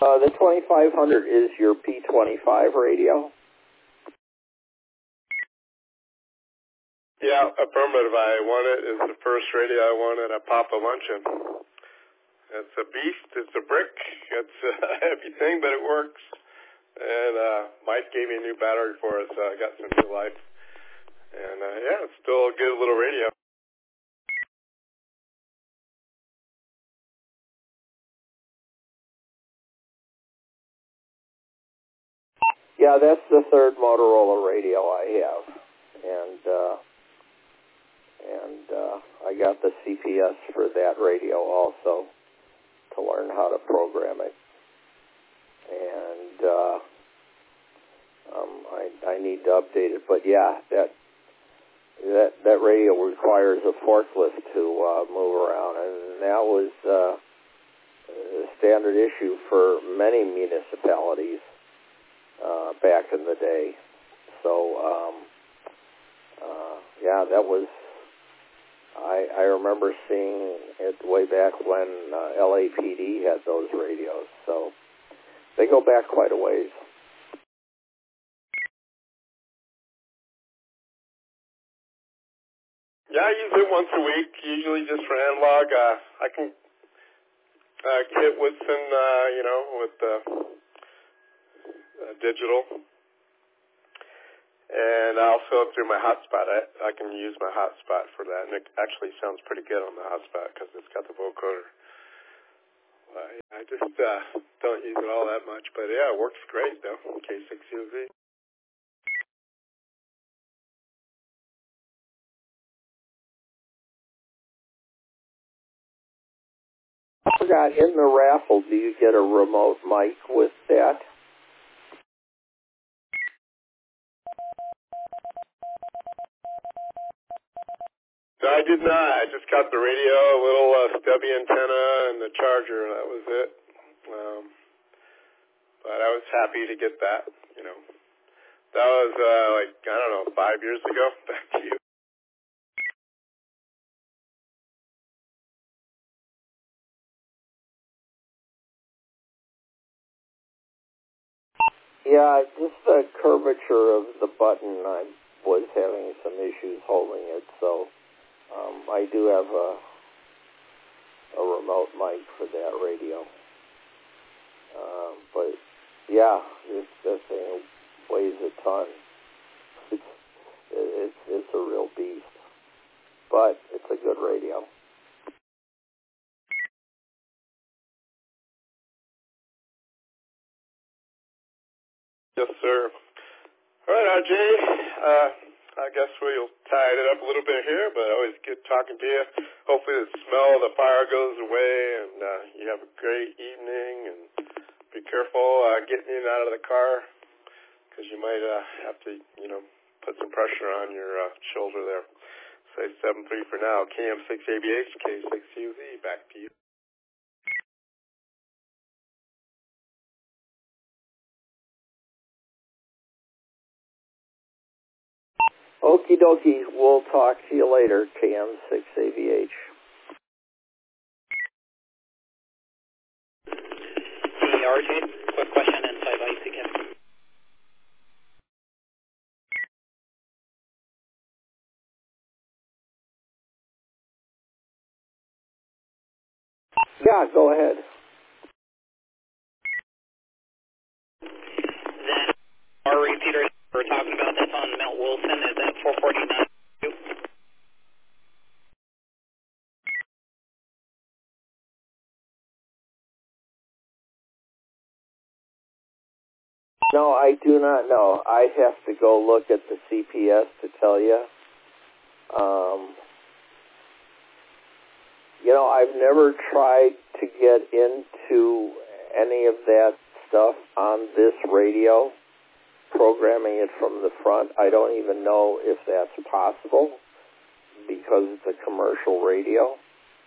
The 2500 is your P25 radio? Yeah, affirmative. I want it. It's the first radio I wanted at Papa Luncheon. It's a beast. It's a brick. It's a heavy thing, but it works. And Mike gave me a new battery for it, so I got some new life. And, yeah, it's still a good little radio. Yeah, that's the third Motorola radio I have. And I got the CPS for that radio also to learn how to program it. And I need to update it. But yeah, that radio requires a forklift to move around, and that was a standard issue for many municipalities back in the day. So yeah, that was. I remember seeing it way back when LAPD had those radios. So they go back quite a ways. Yeah, I use it once a week, usually just for analog. I can hit Woodson, with digital. And also through my hotspot, I can use my hotspot for that. And it actually sounds pretty good on the hotspot because it's got the vocoder. I just don't use it all that much. But yeah, it works great though, K6UZ. I forgot, in the raffle, do you get a remote mic with that? No, I did not. I just got the radio, a little stubby antenna, and the charger. That was it. But I was happy to get that, That was, 5 years ago. Back to you. Yeah, just the curvature of the button, I was having some issues holding it, so I do have a remote mic for that radio. But yeah, this thing weighs a ton. It's a real beast, but it's a good radio. Yes, sir. All right, RJ. I guess we'll tie it up a little bit here, but always good talking to you. Hopefully the smell of the fire goes away, and you have a great evening, and be careful getting in and out of the car, because you might have to, put some pressure on your shoulder there. Say 7-3 for now. KM6ABH, K6UZ, back to you. Okie dokie. We'll talk to you later, KM6AVH. Hey, RJ, quick question inside IC again. Yeah, go ahead. That our repeater we're talking about, that's on Mount Wilson, is that 449? No, I do not know. I have to go look at the CPS to tell you. I've never tried to get into any of that stuff on this radio, programming it from the front. I don't even know if that's possible because it's a commercial radio.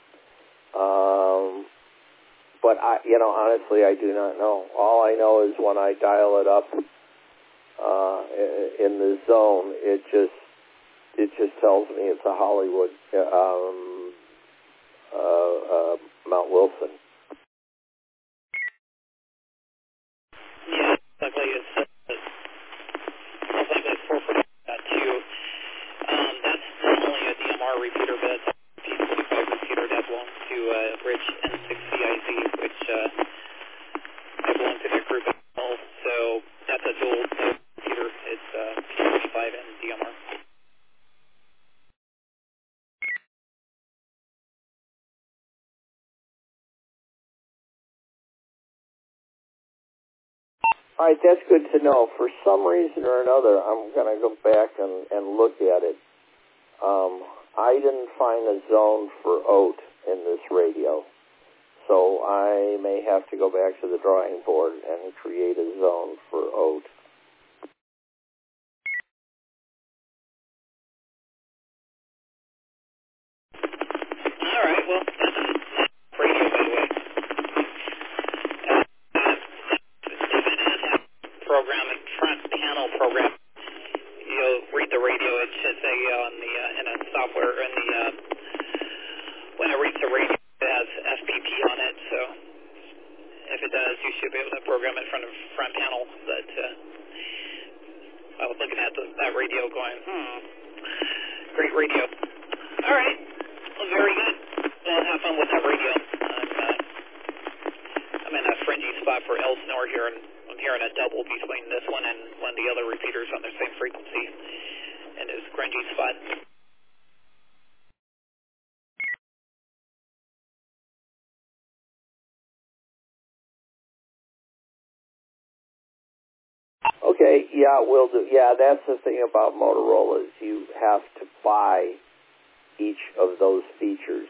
But honestly, I do not know. All I know is when I dial it up in the zone, it just tells me it's a Hollywood, Mount Wilson. All right, that's good to know. For some reason or another, I'm going to go back and look at it. I didn't find a zone for OAT in this radio, so I may have to go back to the drawing board and create a zone for OAT. All right, well, that's a radio, by the way. Program and front panel program. You'll read the radio. It should say on the in a software in the when it reads the radio, it has FPP on it. So if it does, you should be able to program it from the front panel. But I was looking at that radio, going, great radio. All right, well, very good. Well, have fun with that radio. I'm in a fringy spot for Elsinore here, and I'm hearing a double between this one and one of the other repeaters on the same frequency in this grungy spot. Okay, yeah, will do. Yeah, that's the thing about Motorola is you have to buy each of those features.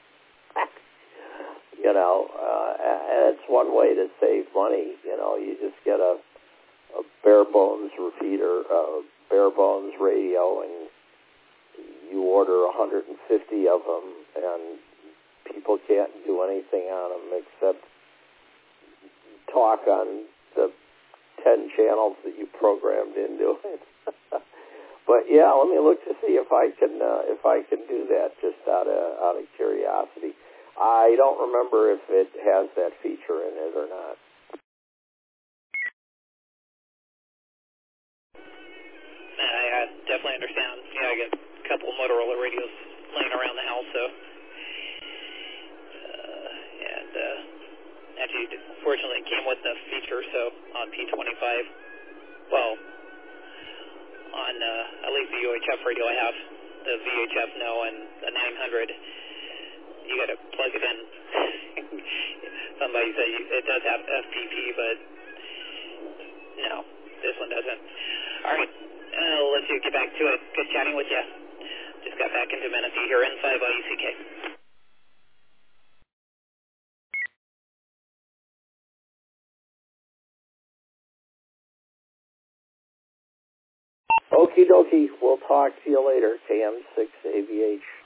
You know, and it's one way to save money. You know, you just get a bare bones repeater, bare bones radio, and you order 150 of them, and people can't do anything on them except talk on the 10 channels that you programmed into it. But yeah, let me look to see if I can do that just out of curiosity. I don't remember if it has that feature in it or not. I definitely understand. Yeah, I got a couple of Motorola radios laying around the house, so actually, fortunately, it came with the feature. So on P25, well, on at least the UHF radio I have, the VHF no, and the 900. You got to plug it in. Somebody said it does have FPP, but no, this one doesn't. All right, let's get back to it. Good chatting with you. Just got back into Menifee here, N5IECK. Okie dokie. We'll talk to you later. KM6AVH.